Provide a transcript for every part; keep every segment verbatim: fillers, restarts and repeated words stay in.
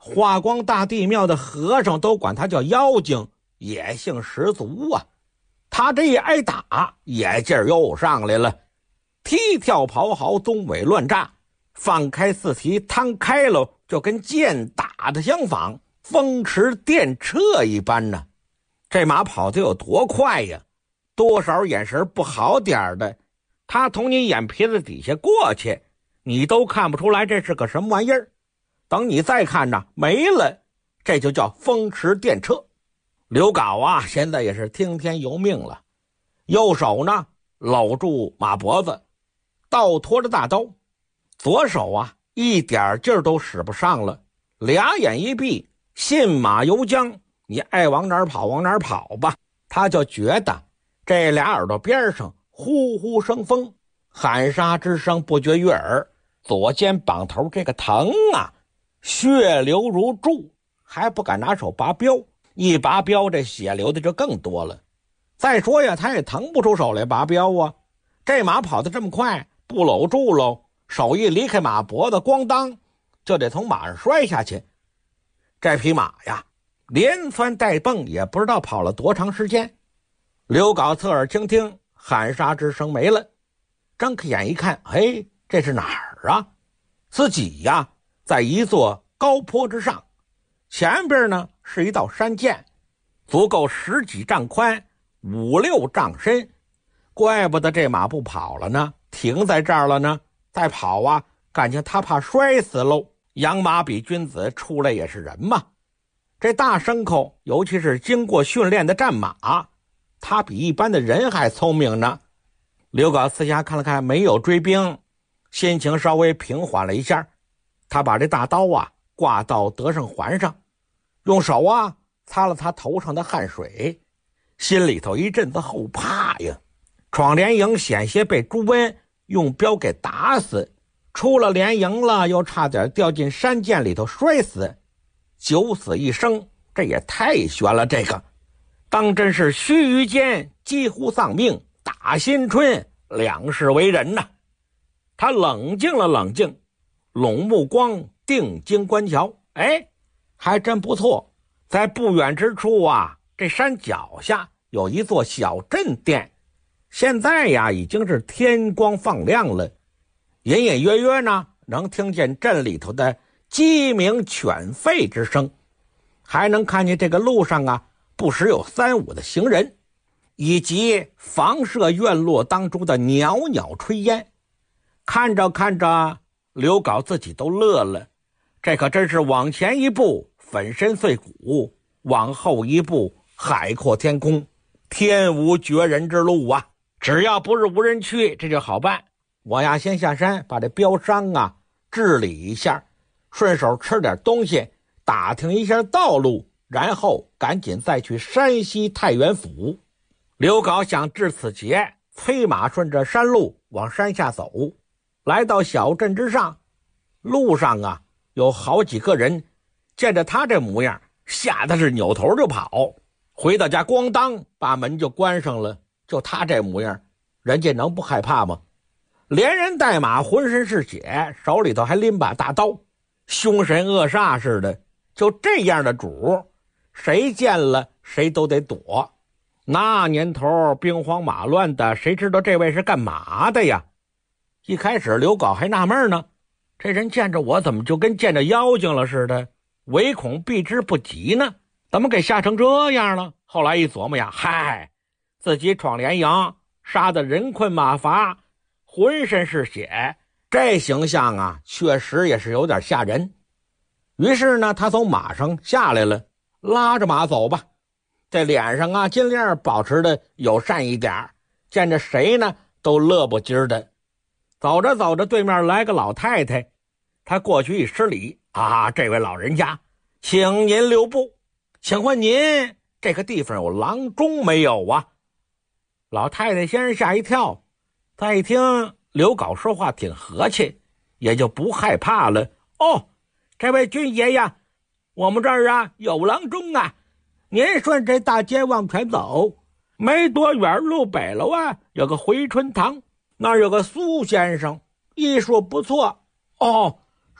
华光大帝庙的和尚都管他叫妖精，野性十足啊。他这一挨打，野劲儿又上来了，踢跳跑好，东尾乱炸，放开四蹄摊开了，就跟箭打的相仿，风驰电掣一般呢。这马跑得有多快呀，多少眼神不好点的，他从你眼皮子底下过去，你都看不出来这是个什么玩意儿。等你再看呢，没了，这就叫风驰电掣。刘镐啊，现在也是听天由命了，右手呢搂住马脖子，倒拖着大刀，左手啊一点劲儿都使不上了，俩眼一闭，信马由缰，你爱往哪儿跑往哪儿跑吧。他就觉得这俩耳朵边上呼呼生风，喊杀之声不绝于耳，左肩膀头这个疼啊，血流如注，还不敢拿手拔镖，一拔镖这血流的就更多了。再说呀，他也腾不出手来拔镖啊，这马跑得这么快，不搂住喽，手一离开马脖子，咣当就得从马上摔下去。这匹马呀连窜带蹦，也不知道跑了多长时间。刘镐侧耳倾听，喊杀之声没了，睁开眼一看，哎，这是哪儿啊？自己呀在一座高坡之上，前边呢是一道山涧，足够十几丈宽，五六丈深。怪不得这马不跑了呢，停在这儿了呢，再跑啊感情他怕摔死喽。养马比君子，出来也是人嘛。这大牲口，尤其是经过训练的战马，他比一般的人还聪明呢。刘镐四下看了看，没有追兵，心情稍微平缓了一下。他把这大刀啊挂到得胜环上，用手啊擦了擦头上的汗水，心里头一阵子后怕呀。闯连营险些被朱温用镖给打死，出了连营了又差点掉进山涧里头摔死，九死一生，这也太悬了。这个当真是须臾间几乎丧命，打新春两世为人呐。他冷静了冷静，拢目光定睛观瞧，哎，还真不错。在不远之处啊，这山脚下有一座小镇店，现在呀已经是天光放亮了，隐隐约约呢能听见镇里头的鸡鸣犬吠之声，还能看见这个路上啊不时有三五的行人，以及房舍院落当中的袅袅炊烟。看着看着，刘镐自己都乐了，这可真是往前一步粉身碎骨，往后一步海阔天空，天无绝人之路啊。只要不是无人区，这就好办。我呀先下山把这镖伤啊治理一下，顺手吃点东西，打听一下道路，然后赶紧再去山西太原府。刘镐想至此节，催马顺着山路往山下走，来到小镇之上，路上啊有好几个人见着他这模样，吓得是扭头就跑，回到家咣当把门就关上了。就他这模样，人家能不害怕吗？连人带马浑身是血，手里头还拎把大刀，凶神恶煞似的。就这样的主，谁见了谁都得躲。那年头兵荒马乱的，谁知道这位是干嘛的呀？一开始刘镐还纳闷呢，这人见着我怎么就跟见着妖精了似的，唯恐避之不及呢？怎么给吓成这样了？后来一琢磨呀，嗨，自己闯连营，杀得人困马乏，浑身是血，这形象啊确实也是有点吓人。于是呢他从马上下来了，拉着马走吧，这脸上啊尽量保持的友善一点，见着谁呢都乐不劲的。走着走着，对面来个老太太，他过去一施礼，啊，这位老人家请您留步，请问您这个地方有郎中没有啊？老太太先是吓一跳，再一听刘镐说话挺和气，也就不害怕了。哦，这位军爷呀，我们这儿啊有郎中啊，您顺这大街往前走，没多远路北了啊有个回春堂，那儿有个苏先生，医术不错。哦，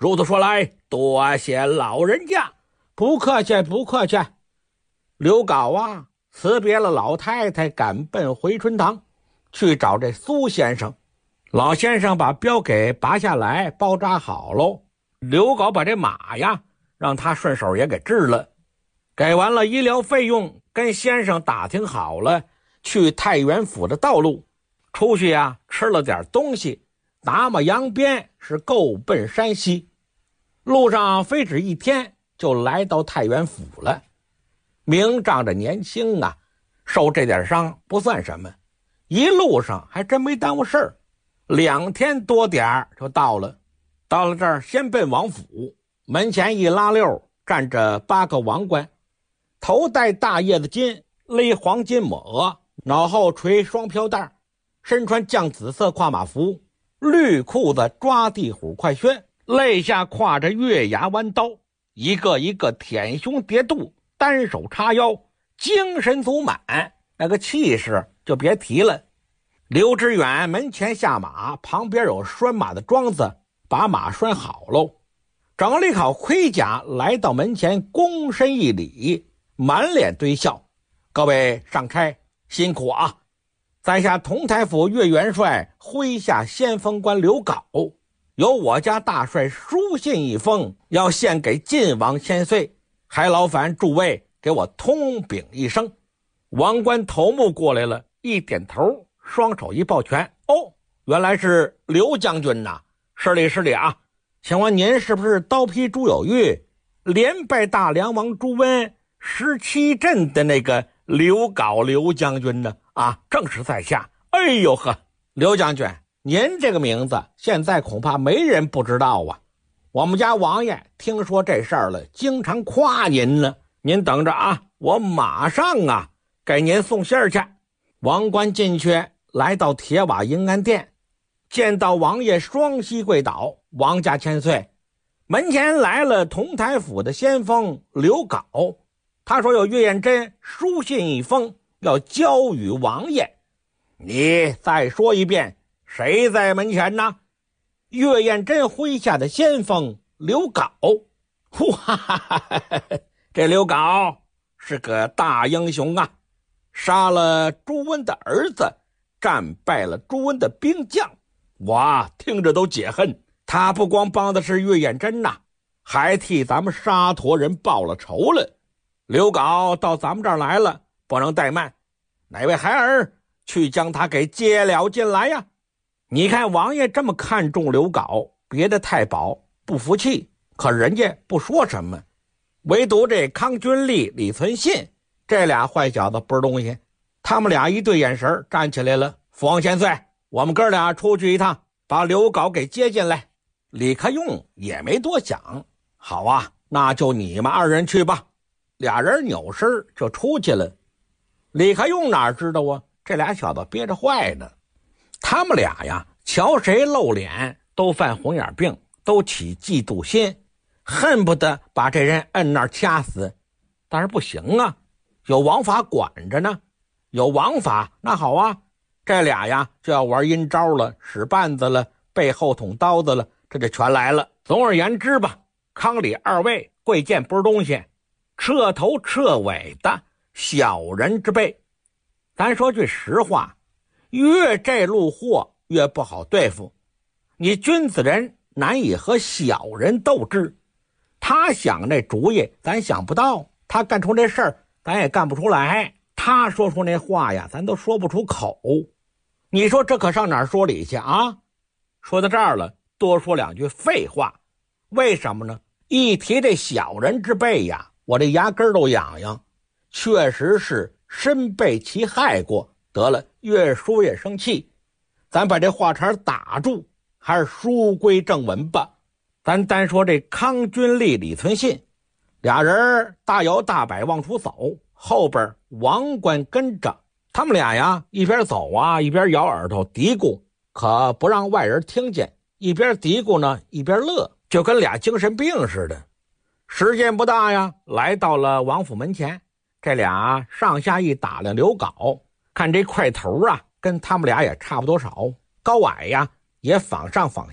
如此说来，多谢老人家。不客气，不客气。刘镐啊，辞别了老太太，赶奔回春堂，去找这苏先生。老先生把镖给拔下来，包扎好喽。刘镐把这马呀，让他顺手也给治了，给完了医疗费用，跟先生打听好了去太原府的道路。出去呀，吃了点东西，打马扬鞭，是够奔山西。路上非止一天，就来到太原府了。明仗着年轻啊，受这点伤不算什么，一路上还真没耽误事儿，两天多点就到了。到了这儿，先奔王府，门前一拉溜站着八个王官，头戴大叶子巾，勒黄金抹额，脑后垂双飘带，身穿绛紫色跨马服，绿裤子抓地虎快靴，肋下挎着月牙弯刀，一个一个舔胸叠肚，单手叉腰，精神足满，那个气势就别提了。刘知远门前下马，旁边有拴马的桩子，把马拴好喽，整理好盔甲，来到门前躬身一礼，满脸堆笑：各位上差辛苦啊！在下同台府岳元帅麾下先锋官刘镐，有我家大帅书信一封，要献给晋王千岁，还劳烦诸位给我通禀一声。王官头目过来了，一点头，双手一抱拳：哦，原来是刘将军呐！失礼失礼啊！请问您是不是刀劈朱有玉，连败大梁王朱温十七阵的那个刘镐刘将军呢？啊，正是在下。哎呦呵，刘将军，您这个名字现在恐怕没人不知道啊。我们家王爷听说这事儿了，经常夸您呢。您等着啊，我马上啊给您送信儿去。王官进去，来到铁瓦银安殿，见到王爷双膝跪倒：王家千岁。门前来了同台府的先锋刘镐，他说有岳彦真书信一封，要交与王爷。你再说一遍，谁在门前呢？岳彦真麾下的先锋刘镐。哇哈哈哈，这刘镐是个大英雄啊，杀了朱温的儿子，战败了朱温的兵将，哇，听着都解恨。他不光帮的是岳彦真呐，还替咱们沙陀人报了仇了。刘镐到咱们这儿来了，不能怠慢，哪位孩儿去将他给接了进来呀？你看王爷这么看重刘镐，别的太保不服气，可人家不说什么，唯独这康君立、李存信这俩坏小子不是东西。他们俩一对眼神，站起来了：父王千岁，我们哥俩出去一趟，把刘镐给接进来。李克用也没多想，好啊，那就你们二人去吧。俩人扭身就出去了。李克用哪知道啊，这俩小子憋着坏呢。他们俩呀，瞧谁露脸都犯红眼病，都起嫉妒心，恨不得把这人摁那儿掐死。但是不行啊，有王法管着呢。有王法，那好啊，这俩呀就要玩阴招了，使绊子了，背后捅刀子了，这就全来了。总而言之吧，康李二位贵贱不是东西，彻头彻尾的小人之辈。咱说句实话，越这路货越不好对付。你君子人难以和小人斗智，他想这主意咱想不到，他干出这事儿咱也干不出来，他说出那话呀咱都说不出口。你说这可上哪儿说理去啊？说到这儿了，多说两句废话。为什么呢？一提这小人之辈呀，我这牙根都痒痒，确实是身被其害过。得了，越说越生气，咱把这话茬打住，还是书归正文吧。咱单说这康君立、李存信俩人大摇大摆往出走，后边王官跟着。他们俩呀，一边走啊一边咬耳朵嘀咕，可不让外人听见，一边嘀咕呢一边乐，就跟俩精神病似的。时间不大呀，来到了王府门前，这俩上下一打量刘镐，看这块头啊跟他们俩也差不多少，高矮呀也仿上仿下，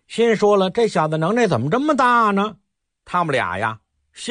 心说了，这小子能耐怎么这么大呢？他们俩呀